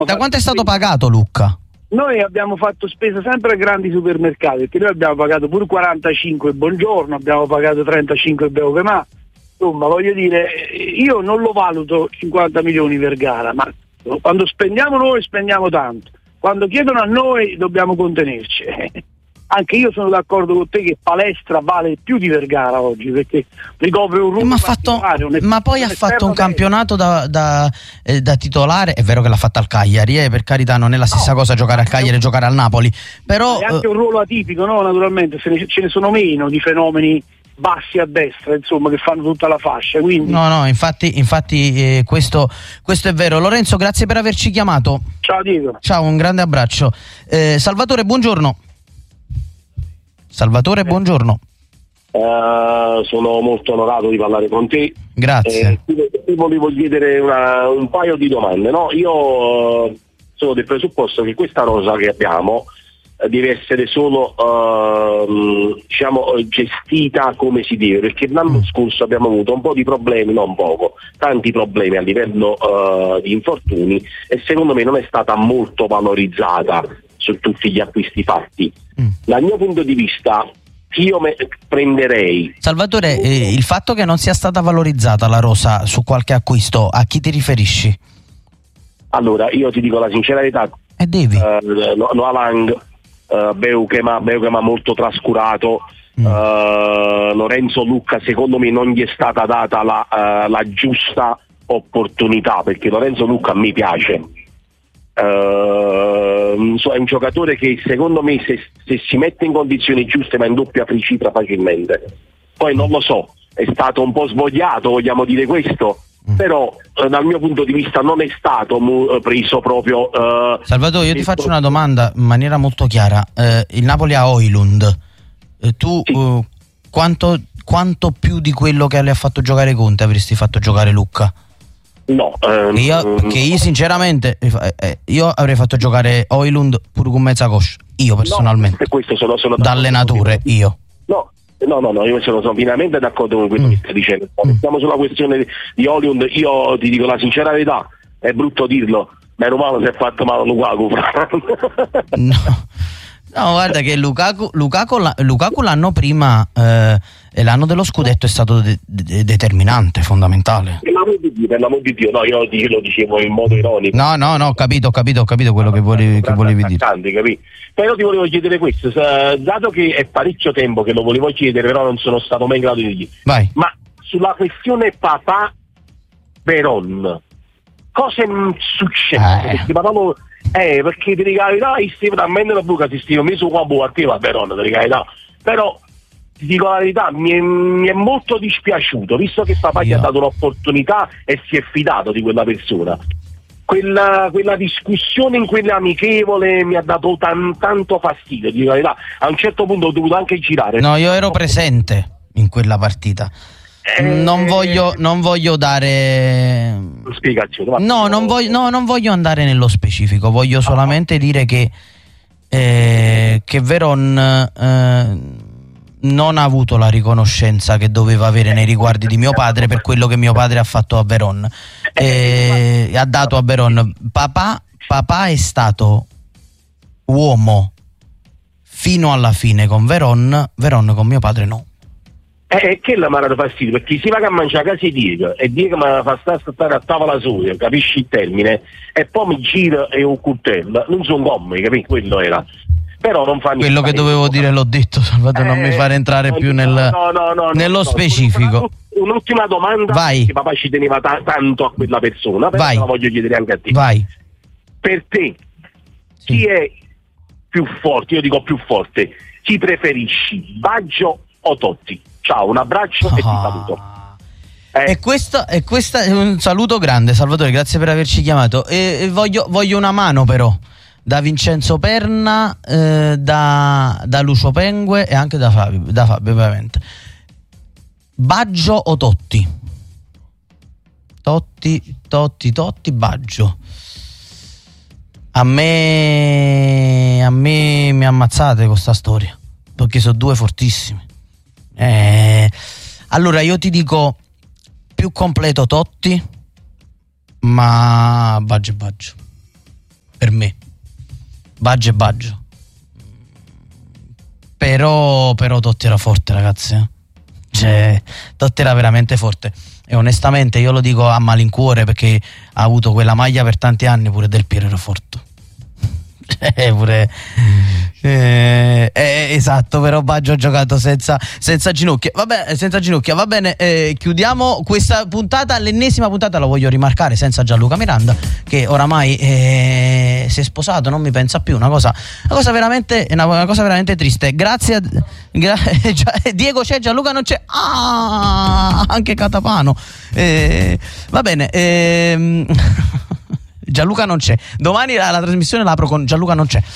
Da quanto è stato pagato Lucca? Noi abbiamo fatto spesa sempre a grandi supermercati, perché noi abbiamo pagato pure 45 Buongiorno, abbiamo pagato 35 Beukema. Insomma, voglio dire, io non lo valuto 50 milioni per gara, ma quando spendiamo noi spendiamo tanto. Quando chiedono a noi dobbiamo contenerci. Anche io sono d'accordo con te che Palestra vale più di Vergara oggi, perché ricopre un ruolo ma poi ha fatto un campionato da titolare. È vero che l'ha fatta al Cagliari, per carità, non è la stessa cosa giocare al Cagliari e giocare al Napoli, però è anche un ruolo atipico, no? Naturalmente ce ne sono meno di fenomeni bassi a destra, insomma, che fanno tutta la fascia, quindi... No, infatti questo è vero. Lorenzo, grazie per averci chiamato. Ciao Diego. Ciao, un grande abbraccio. Salvatore, buongiorno. Salvatore, buongiorno. Sono molto onorato di parlare con te. Grazie. Ti volevo chiedere un paio di domande, no? Io sono del presupposto che questa rosa che abbiamo deve essere solo gestita come si deve, perché l'anno scorso abbiamo avuto un po' di problemi, non poco, tanti problemi a livello di infortuni, e secondo me non è stata molto valorizzata su tutti gli acquisti fatti. Dal mio punto di vista io prenderei... Salvatore, il fatto che non sia stata valorizzata la rosa su qualche acquisto, a chi ti riferisci? Allora, io ti dico la sincera verità, devi Noah Lang, Beukema molto trascurato, Lorenzo Lucca secondo me non gli è stata data la giusta opportunità, perché Lorenzo Lucca mi piace. È un giocatore che secondo me se si mette in condizioni giuste va in doppia cifra facilmente. Poi non lo so, è stato un po' svogliato, vogliamo dire questo, però dal mio punto di vista non è stato preso proprio. Salvatore, io ti faccio una domanda in maniera molto chiara. Il Napoli ha Højlund, tu sì. Quanto più di quello che le ha fatto giocare Conte avresti fatto giocare Lucca? No, io sinceramente io avrei fatto giocare Højlund pure con mezza coscia, io personalmente, questo sono da allenatore io. No, io sono finalmente d'accordo con quello che stai dicendo. Stiamo sulla questione di Højlund, io ti dico la sincera verità, è brutto dirlo, meno male si è fatto male Lukaku. No, guarda che Lukaku l'anno prima e l'anno dello scudetto è stato determinante, fondamentale. Per l'amor di Dio, no, io lo dicevo in modo ironico. No, ho capito quello che volevi dire. Capì? Però ti volevo chiedere questo, dato che è parecchio tempo che lo volevo chiedere, però non sono stato mai in grado di dire. Vai. Ma sulla questione papà Veron, cosa succede? Perché ti dico la verità, stiamo talmente la buca, si stiamo messo qua a Veron, ti dico la verità. Però ti dico la verità, mi è molto dispiaciuto, visto che papà gli ha dato un'opportunità e si è fidato di quella persona. Quella discussione in quella amichevole mi ha dato tanto fastidio, ti dico la verità. A un certo punto ho dovuto anche girare. No, io ero presente in quella partita. Non voglio dare spiegazioni. Non voglio andare nello specifico, voglio solamente dire che Veron non ha avuto la riconoscenza che doveva avere nei riguardi di mio padre per quello che mio padre ha fatto a Veron, ha dato a Veron. Papà è stato uomo fino alla fine con Veron con mio padre no. Che la mi ha dato fastidio, perché si va a mangiare a casa di Diego e Diego mi fa stare a tavola sola, capisci il termine, e poi mi gira e un coltello, non sono gommi, capisci? Quello era. Però non fa niente. Quello che dovevo dire l'ho detto, Salvatore, non mi fare entrare più nello specifico. Un'ultima domanda. Vai. Che papà ci teneva tanto a quella persona, però la voglio chiedere anche a te. Vai. Per te, chi è più forte? Io dico più forte. Chi preferisci, Baggio o Totti? Ciao, un abbraccio e ti saluto. E questo è un saluto grande, Salvatore, grazie per averci chiamato. E voglio una mano però da Vincenzo Perna, da Lucio Pengue e anche da Fabio ovviamente. Baggio o Totti? Totti, Baggio. A me mi ammazzate con sta storia, perché sono due fortissimi. Allora io ti dico più completo Totti, ma Baggio. Baggio e Baggio. Però Totti era forte, ragazzi. Cioè, Totti era veramente forte. E onestamente io lo dico a malincuore, perché ha avuto quella maglia per tanti anni. Pure Del Piero era forte. Esatto, però Baggio ha giocato senza ginocchia. Vabbè, senza ginocchia, va bene. Chiudiamo questa puntata, l'ennesima puntata, lo voglio rimarcare, senza Gianluca Miranda, che oramai si è sposato, non mi pensa più. Una cosa veramente triste. Grazie Diego c'è, Gianluca non c'è. Anche Catapano. Va bene. Gianluca non c'è. Domani la trasmissione l'apro con Gianluca non c'è.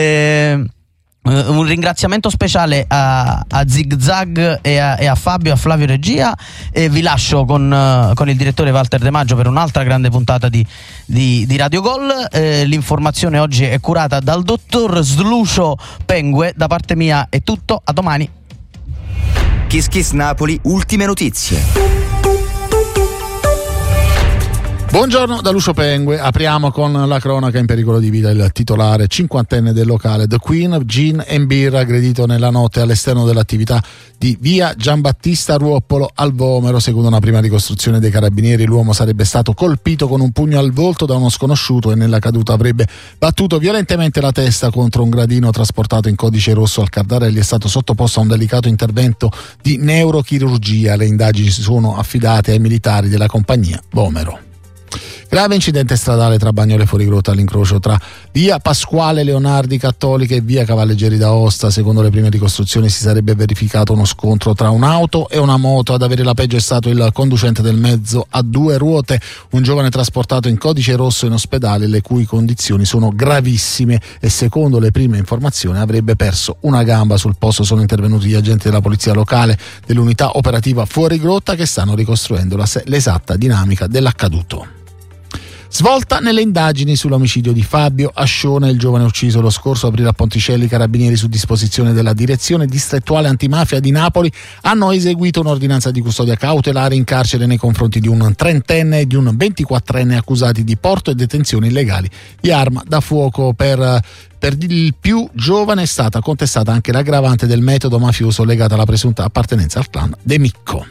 Un ringraziamento speciale a Zig Zag e a Flavio Regia, e vi lascio con il direttore Walter De Maggio per un'altra grande puntata di Radio Gol. L'informazione oggi è curata dal dottor Slucio Pengue. Da parte mia è tutto, a domani. Kiss Kiss Napoli, ultime notizie. Buongiorno da Lucio Pengue, apriamo con la cronaca. In pericolo di vita il titolare 50enne del locale The Queen Gin & Beer, aggredito nella notte all'esterno dell'attività di via Giambattista Ruoppolo al Vomero. Secondo una prima ricostruzione dei carabinieri, l'uomo sarebbe stato colpito con un pugno al volto da uno sconosciuto e nella caduta avrebbe battuto violentemente la testa contro un gradino. Trasportato in codice rosso al Cardarelli, è stato sottoposto a un delicato intervento di neurochirurgia. Le indagini sono affidate ai militari della compagnia Vomero. Grave incidente stradale tra Bagnoli e Fuorigrotta all'incrocio tra via Pasquale Leonardi Cattolica e via Cavalleggeri d'Aosta. Secondo le prime ricostruzioni si sarebbe verificato uno scontro tra un'auto e una moto. Ad avere la peggio è stato il conducente del mezzo a due ruote, un giovane trasportato in codice rosso in ospedale, le cui condizioni sono gravissime e secondo le prime informazioni avrebbe perso una gamba. Sul posto sono intervenuti gli agenti della polizia locale dell'unità operativa Fuorigrotta, che stanno ricostruendo l'esatta dinamica dell'accaduto. Svolta nelle indagini sull'omicidio di Fabio Ascione, il giovane ucciso lo scorso aprile a Ponticelli. Carabinieri, su disposizione della direzione distrettuale antimafia di Napoli, hanno eseguito un'ordinanza di custodia cautelare in carcere nei confronti di un 30enne e di un 24enne accusati di porto e detenzione illegali di arma da fuoco. Per il più giovane è stata contestata anche l'aggravante del metodo mafioso legata alla presunta appartenenza al clan De Micco.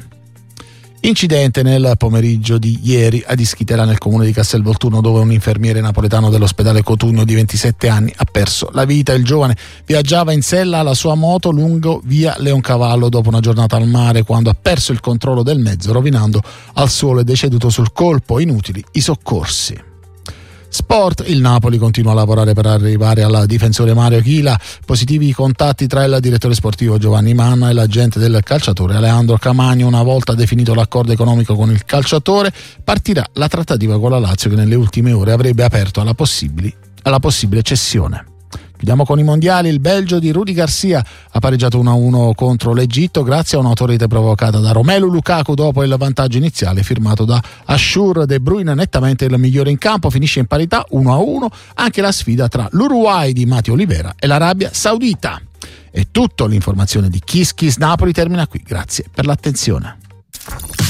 Incidente nel pomeriggio di ieri ad Ischitela, nel comune di Castelvolturno, dove un infermiere napoletano dell'ospedale Cotugno di 27 anni ha perso la vita. Il giovane viaggiava in sella alla sua moto lungo via Leoncavallo dopo una giornata al mare, quando ha perso il controllo del mezzo, rovinando al suolo e deceduto sul colpo. Inutili i soccorsi. Sport, il Napoli continua a lavorare per arrivare al difensore Mario Chila. Positivi i contatti tra il direttore sportivo Giovanni Manna e l'agente del calciatore Alejandro Camagno. Una volta definito l'accordo economico con il calciatore, partirà la trattativa con la Lazio, che nelle ultime ore avrebbe aperto alla possibile cessione. Chiudiamo con i mondiali. Il Belgio di Rudi Garcia ha pareggiato 1-1 contro l'Egitto grazie a un'autorete provocata da Romelu Lukaku dopo il vantaggio iniziale firmato da Ashur. De Bruyne, nettamente il migliore in campo, finisce in parità 1-1 anche la sfida tra l'Uruguay di Mati Olivera e l'Arabia Saudita. E tutto, l'informazione di Kiss Kiss Napoli termina qui. Grazie per l'attenzione.